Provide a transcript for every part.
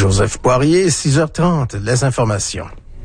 Joseph Poirier, 6h30, les informations.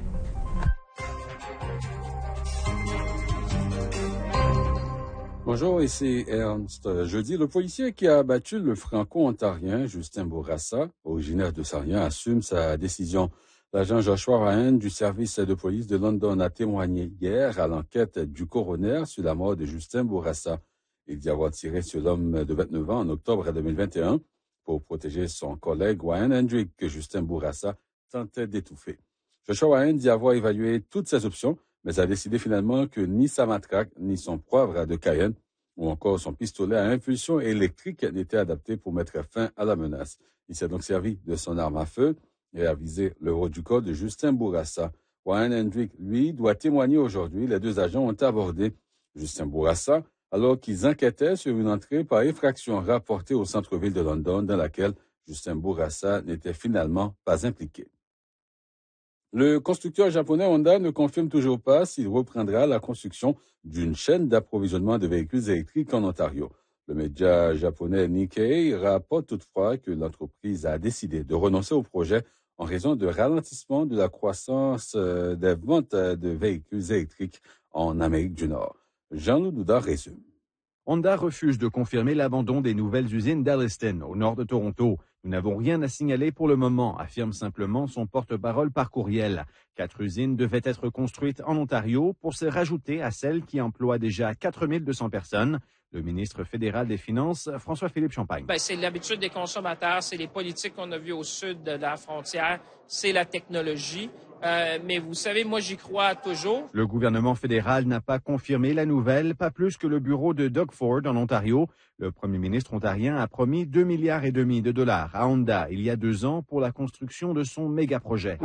Bonjour, ici Ernst. Jeudi, le policier qui a abattu le franco-ontarien Justin Bourassa, originaire de Sarnia, assume sa décision. L'agent Joshua Ryan du service de police de London a témoigné hier à l'enquête du coroner sur la mort de Justin Bourassa. Il dit avoir tiré sur l'homme de 29 ans en octobre 2021 pour protéger son collègue Ryan Hendrick que Justin Bourassa tentait d'étouffer. Joshua Ryan dit avoir évalué toutes ses options, mais a décidé finalement que ni sa matraque, ni son poivre de Cayenne, ou encore son pistolet à impulsion électrique n'étaient adaptés pour mettre fin à la menace. Il s'est donc servi de son arme à feu et a visé le haut du corps de Justin Bourassa. Ryan Hendrick, lui, doit témoigner aujourd'hui. Les deux agents ont abordé Justin Bourassa alors qu'ils enquêtaient sur une entrée par effraction rapportée au centre-ville de London dans laquelle Justin Bourassa n'était finalement pas impliqué. Le constructeur japonais Honda ne confirme toujours pas s'il reprendra la construction d'une chaîne d'approvisionnement de véhicules électriques en Ontario. Le média japonais Nikkei rapporte toutefois que l'entreprise a décidé de renoncer au projet en raison de ralentissement de la croissance des ventes de véhicules électriques en Amérique du Nord. Jean-Loup Douda résume. Honda refuse de confirmer l'abandon des nouvelles usines d'Alliston, au nord de Toronto. Nous n'avons rien à signaler pour le moment, affirme simplement son porte-parole par courriel. 4 usines devaient être construites en Ontario pour se rajouter à celles qui emploient déjà 4200 personnes. Le ministre fédéral des Finances, François-Philippe Champagne. C'est l'habitude des consommateurs, c'est les politiques qu'on a vues au sud de la frontière, c'est la technologie. Mais vous savez, moi, j'y crois toujours. Le gouvernement fédéral n'a pas confirmé la nouvelle, pas plus que le bureau de Doug Ford en Ontario. Le premier ministre ontarien a promis 2,5 milliards de dollars à Honda il y a 2 ans pour la construction de son méga-projet.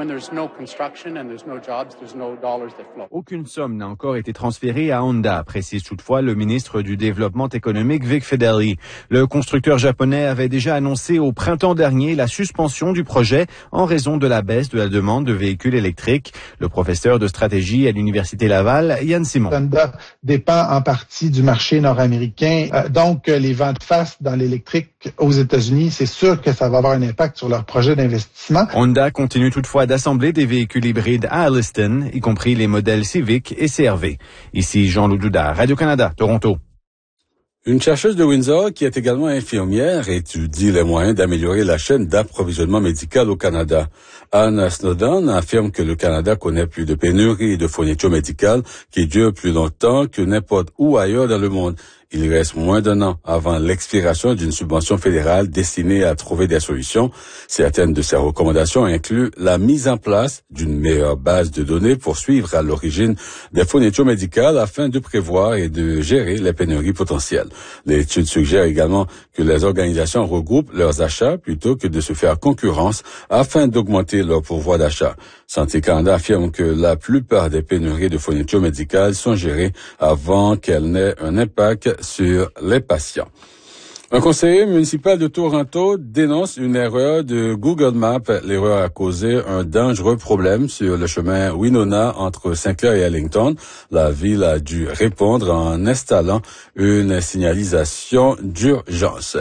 Aucune somme n'a encore été transférée à Honda, précise toutefois le ministre du Développement économique Vic Fedeli. Le constructeur japonais avait déjà annoncé au printemps dernier la suspension du projet en raison de la baisse de la demande de véhicules électriques. Le professeur de stratégie à l'Université Laval, Yann Simon. Honda dépend en partie du marché nord-américain. Donc, les ventes face dans l'électrique aux États-Unis, c'est sûr que ça va avoir un impact sur leur projet d'investissement. Honda continue toutefois d'assembler des véhicules hybrides à Alliston, y compris les modèles Civic et CR-V. Ici Jean-Loup Douda, Radio-Canada, Toronto. Une chercheuse de Windsor, qui est également infirmière, étudie les moyens d'améliorer la chaîne d'approvisionnement médical au Canada. Anne Snowden affirme que le Canada connaît plus de pénuries de fournitures médicales qui durent plus longtemps que n'importe où ailleurs dans le monde. Il reste moins d'1 an avant l'expiration d'une subvention fédérale destinée à trouver des solutions. Certaines de ces recommandations incluent la mise en place d'une meilleure base de données pour suivre à l'origine des fournitures médicales afin de prévoir et de gérer les pénuries potentielles. L'étude suggère également que les organisations regroupent leurs achats plutôt que de se faire concurrence afin d'augmenter leur pouvoir d'achat. Santé Canada affirme que la plupart des pénuries de fournitures médicales sont gérées avant qu'elles n'aient un impact sur les patients. Un conseiller municipal de Toronto dénonce une erreur de Google Maps. L'erreur a causé un dangereux problème sur le chemin Winona entre Saint-Clair et Ellington. La ville a dû répondre en installant une signalisation d'urgence.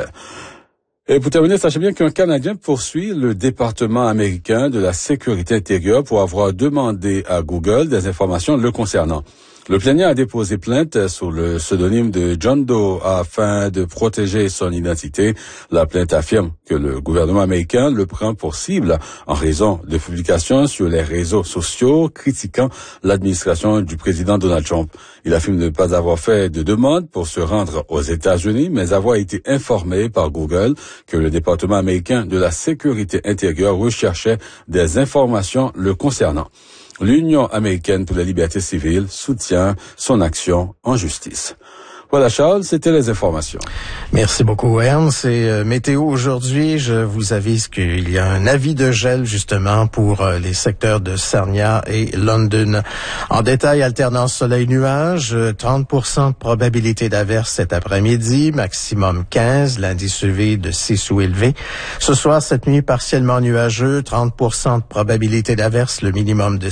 Et pour terminer, sachez bien qu'un Canadien poursuit le département américain de la sécurité intérieure pour avoir demandé à Google des informations le concernant. Le plaignant a déposé plainte sous le pseudonyme de John Doe afin de protéger son identité. La plainte affirme que le gouvernement américain le prend pour cible en raison de publications sur les réseaux sociaux critiquant l'administration du président Donald Trump. Il affirme ne pas avoir fait de demande pour se rendre aux États-Unis, mais avoir été informé par Google que le département américain de la sécurité intérieure recherchait des informations le concernant. L'Union américaine pour la liberté civile soutient son action en justice. Voilà Charles, c'était les informations. Merci beaucoup Ernst. C'est météo aujourd'hui. Je vous avise qu'il y a un avis de gel justement pour les secteurs de Sarnia et London. En détail, alternance soleil-nuage, 30% de probabilité d'averse cet après-midi, maximum 15, l'indice UV de 6 ou élevé. Ce soir, cette nuit, partiellement nuageux, 30% de probabilité d'averse, le minimum de